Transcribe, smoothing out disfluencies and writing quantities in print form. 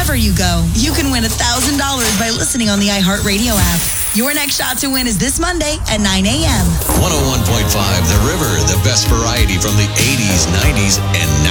wherever you go. You can win $1,000 by listening on the iHeartRadio app. Your next shot to win is this Monday at 9 a.m. 101.5 The River, the best variety from the 80s, 90s, and